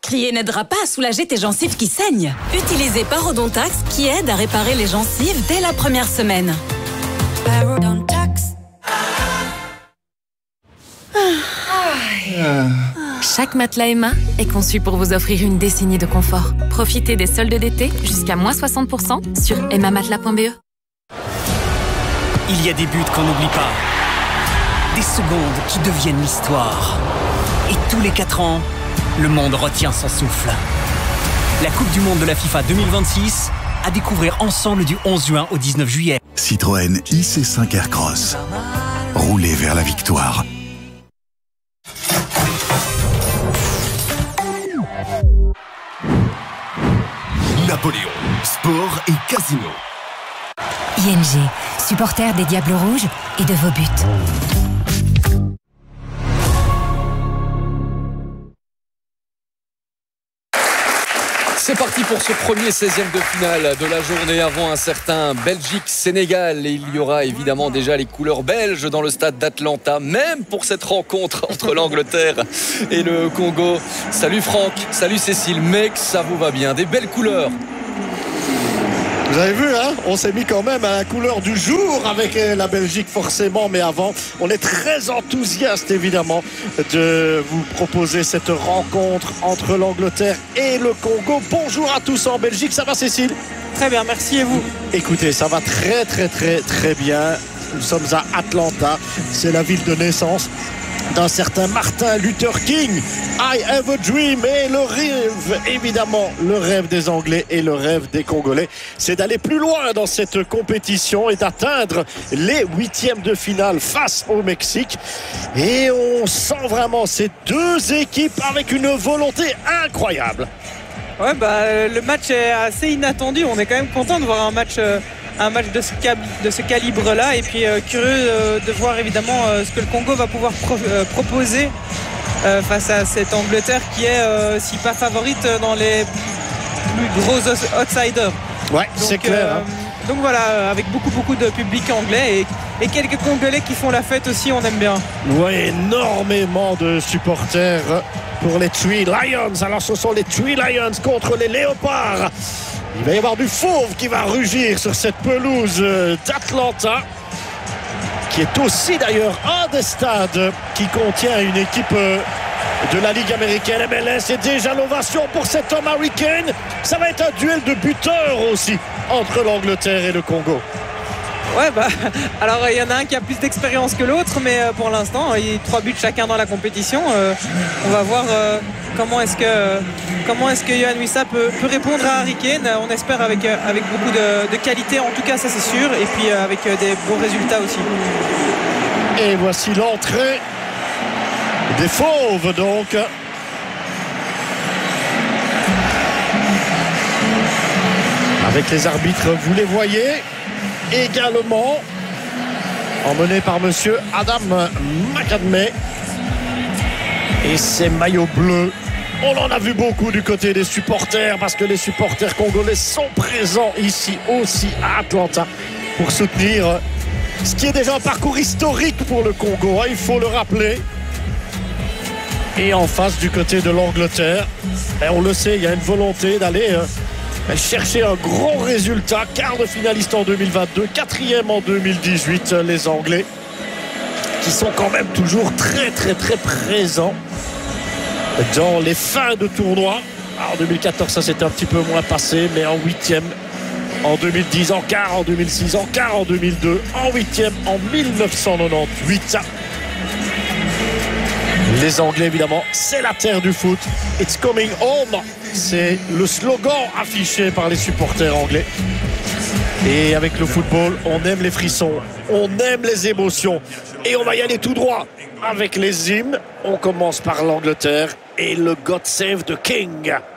Crier n'aidera pas à soulager tes gencives qui saignent. Utilisez Parodontax qui aide à réparer les gencives dès la première semaine. Parodontax. Chaque matelas Emma est conçu pour vous offrir une décennie de confort. Profitez des soldes d'été jusqu'à moins 60% sur emmamatelas.be. Il y a des buts qu'on n'oublie pas. Des secondes qui deviennent l'histoire. Et tous les 4 ans, le monde retient son souffle. La Coupe du Monde de la FIFA 2026 à découvrir ensemble du 11 juin au 19 juillet. Citroën IC5 Aircross. Roulez vers la victoire. Napoléon, sport et casino. ING, supporter des Diables Rouges et de vos buts. C'est parti pour ce premier 16e de finale de la journée avant un certain Belgique-Sénégal. Et il y aura évidemment déjà les couleurs belges dans le stade d'Atlanta, même pour cette rencontre entre l'Angleterre et le Congo. Salut Franck, salut Cécile, mec, ça vous va bien, des belles couleurs. Vous avez vu, hein, on s'est mis quand même à la couleur du jour avec la Belgique forcément, mais avant, on est très enthousiaste évidemment de vous proposer cette rencontre entre l'Angleterre et le Congo. Bonjour à tous en Belgique, ça va Cécile? Très bien, merci, et vous? Écoutez, ça va très bien. Nous sommes à Atlanta, c'est la ville de naissance d'un certain Martin Luther King. I have a dream. Et le rêve, évidemment, le rêve des Anglais et le rêve des Congolais, c'est d'aller plus loin dans cette compétition et d'atteindre les 8e de finale face au Mexique. Et on sent vraiment ces deux équipes avec une volonté incroyable. Ouais, le match est assez inattendu. On est quand même content de voir un match de ce calibre-là, et puis curieux de voir évidemment ce que le Congo va pouvoir proposer face à cette Angleterre qui est si pas favorite dans les plus gros outsiders. Ouais, c'est clair. Donc voilà, avec beaucoup de public anglais et quelques Congolais qui font la fête aussi, on aime bien. Ouais, énormément de supporters pour les Three Lions. Alors ce sont les Three Lions contre les Léopards. Il va y avoir du fauve qui va rugir sur cette pelouse d'Atlanta, qui est aussi d'ailleurs un des stades qui contient une équipe de la Ligue américaine MLS. Et déjà l'ovation pour cet homme Harry Kane. Ça va être un duel de buteurs aussi entre l'Angleterre et le Congo. Ouais, alors il y en a un qui a plus d'expérience que l'autre, mais pour l'instant, il y a 3 buts chacun dans la compétition. On va voir comment est-ce que Yohan Wissa peut répondre à Harry Kane. On espère avec beaucoup de qualité, en tout cas ça c'est sûr, et puis avec des bons résultats aussi. Et voici l'entrée des fauves donc. Avec les arbitres, vous les voyez également, emmené par monsieur Adam Macadmé. Et ces maillots bleus, on en a vu beaucoup du côté des supporters, parce que les supporters congolais sont présents ici aussi à Atlanta pour soutenir ce qui est déjà un parcours historique pour le Congo, il faut le rappeler. Et en face, du côté de l'Angleterre, on le sait, il y a une volonté d'aller chercher un grand résultat. Quart de finaliste en 2022, 4e en 2018, les Anglais qui sont quand même toujours très présents dans les fins de tournoi. En 2014 ça s'était un petit peu moins passé, mais en 8e en 2010, en quart en 2006, en quart en 2002, en 8e en 1998. Les Anglais, évidemment, c'est la terre du foot. It's coming home. C'est le slogan affiché par les supporters anglais. Et avec le football, on aime les frissons, on aime les émotions. Et on va y aller tout droit avec les hymnes. On commence par l'Angleterre et le God Save the King.